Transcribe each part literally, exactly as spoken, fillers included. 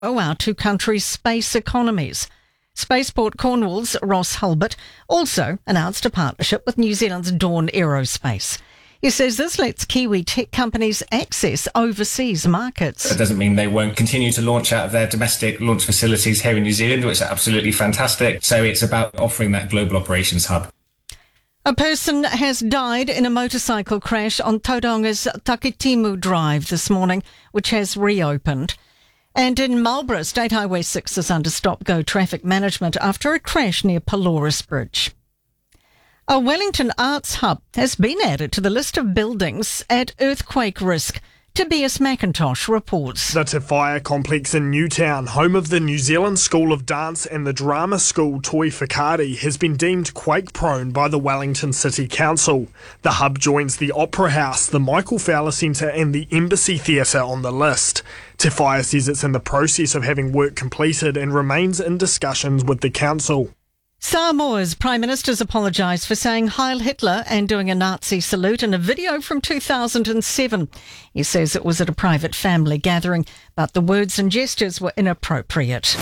our two countries' space economies. Spaceport Cornwall's Ross Hulbert also announced a partnership with New Zealand's Dawn Aerospace. He says this lets Kiwi tech companies access overseas markets. That doesn't mean they won't continue to launch out of their domestic launch facilities here in New Zealand, which are absolutely fantastic. So it's about offering that global operations hub. A person has died in a motorcycle crash on Tauranga's Takitimu Drive this morning, which has reopened. And in Marlborough, State Highway six is under stop-go traffic management after a crash near Pelorus Bridge. A Wellington Arts Hub has been added to the list of buildings at earthquake risk. Tobias McIntosh reports. The Te Whaia complex in Newtown, home of the New Zealand School of Dance and the drama school Toi Whakaari, has been deemed quake-prone by the Wellington City Council. The hub joins the Opera House, the Michael Fowler Centre and the Embassy Theatre on the list. Te Whaia says it's in the process of having work completed and remains in discussions with the council. Samoa's Prime Minister's apologised for saying Heil Hitler and doing a Nazi salute in a video from two thousand seven. He says it was at a private family gathering, but the words and gestures were inappropriate.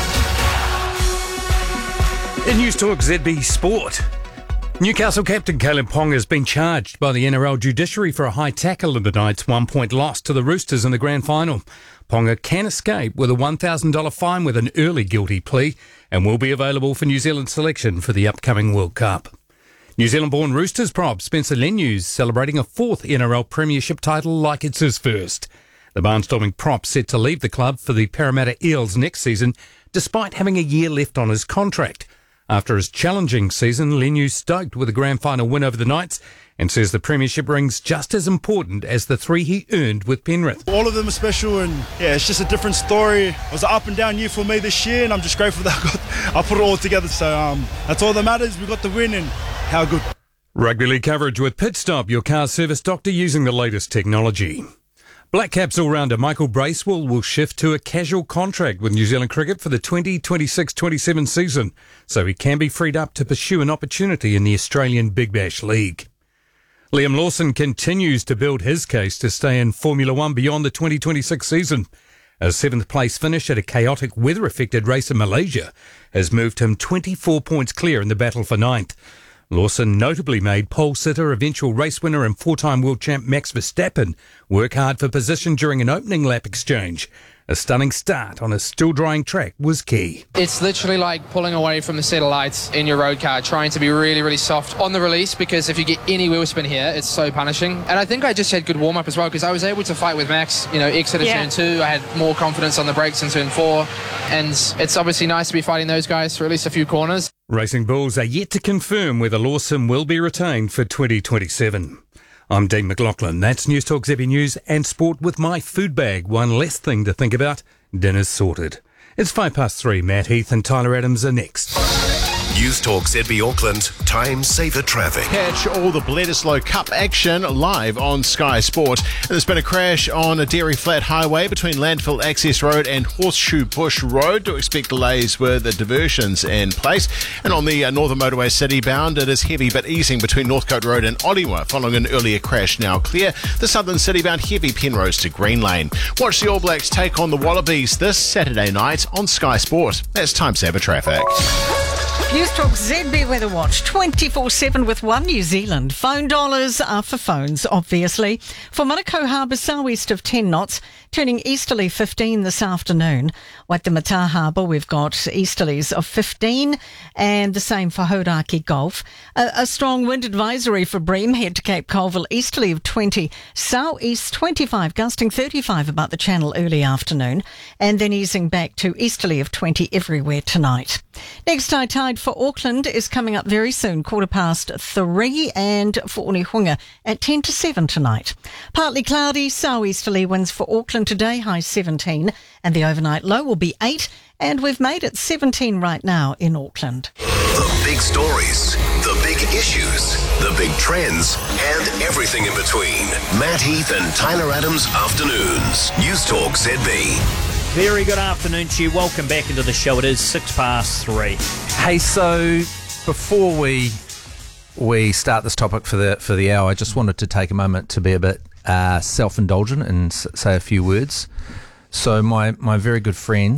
In News Talk Z B Sport, Newcastle captain Kalyn Ponga has been charged by the N R L judiciary for a high tackle in the night's one-point loss to the Roosters in the grand final. Ponga can escape with a one thousand dollars fine with an early guilty plea and will be available for New Zealand selection for the upcoming World Cup. New Zealand-born Roosters prop Spencer Lenu's celebrating a fourth N R L premiership title like it's his first. The barnstorming prop set to leave the club for the Parramatta Eels next season despite having a year left on his contract. After his challenging season, Lenu's stoked with a grand final win over the Knights and says the premiership ring's just as important as the three he earned with Penrith. All of them are special, and yeah, it's just a different story. It was an up and down year for me this year, and I'm just grateful that I, got, I put it all together. So um, that's all that matters. We got the win, and how good. Rugby league coverage with Pit Stop, your car's service doctor using the latest technology. Black Caps all-rounder Michael Bracewell will shift to a casual contract with New Zealand Cricket for the twenty twenty-six twenty-seven season, so he can be freed up to pursue an opportunity in the Australian Big Bash League. Liam Lawson continues to build his case to stay in Formula One beyond the twenty twenty-six season. A seventh-place finish at a chaotic weather-affected race in Malaysia has moved him twenty-four points clear in the battle for ninth. Lawson notably made pole sitter, eventual race winner and four-time world champ Max Verstappen work hard for position during an opening lap exchange. A stunning start on a still-drying track was key. It's literally like pulling away from the set of lights in your road car, trying to be really, really soft on the release, because if you get any wheel spin here, it's so punishing. And I think I just had good warm-up as well, because I was able to fight with Max, you know, exit at yeah. turn two. I had more confidence on the brakes in turn four, and it's obviously nice to be fighting those guys for at least a few corners. Racing Bulls are yet to confirm whether Lawson will be retained for twenty twenty-seven. I'm Dean McLaughlin. That's News Talk Z B News and Sport with my food bag. One less thing to think about. Dinner's sorted. It's five past three. Matt Heath and Tyler Adams are next. News Talk Z B Auckland, time saver traffic. Catch all the Bledisloe Cup action live on Sky Sport. And there's been a crash on a Dairy Flat Highway between Landfill Access Road and Horseshoe Bush Road. To expect delays with the diversions in place. And on the uh, Northern Motorway City bound, it is heavy but easing between Northcote Road and Ottawa following an earlier crash now clear. The Southern City bound heavy Penrose to Green Lane. Watch the All Blacks take on the Wallabies this Saturday night on Sky Sport. That's time saver traffic. News Talk Z B Weather Watch twenty-four seven with One New Zealand. Phone dollars are for phones, obviously. For Manukau Harbour, southeast of ten knots, turning easterly fifteen this afternoon. Waitemata Harbour, we've got easterlies of fifteen, and the same for Hauraki Gulf. A, a strong wind advisory for Bream, head to Cape Colville, easterly of twenty, southeast twenty-five, gusting thirty-five about the channel early afternoon, and then easing back to easterly of twenty everywhere tonight. Next high tide for Auckland is coming up very soon, quarter past three, and for Onehunga at ten to seven tonight. Partly cloudy, southeasterly winds for Auckland today, high seventeen, and the overnight low will be eight, and we've made it seventeen right now in Auckland. The big stories, the big issues, the big trends, and everything in between. Matt Heath and Tyler Adams Afternoons. News Talk Z B. Very good afternoon to you. Welcome back into the show. It is six past three. Hey, so before we we start this topic for the for the hour, I just wanted to take a moment to be a bit uh, self-indulgent and s- say a few words. So my, my very good friend